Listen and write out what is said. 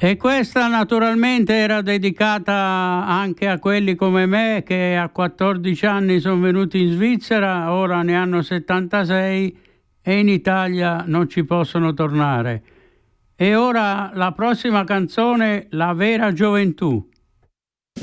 E questa naturalmente era dedicata anche a quelli come me che a 14 anni sono venuti in Svizzera, ora ne hanno 76 e in Italia non ci possono tornare. E ora la prossima canzone, La vera gioventù.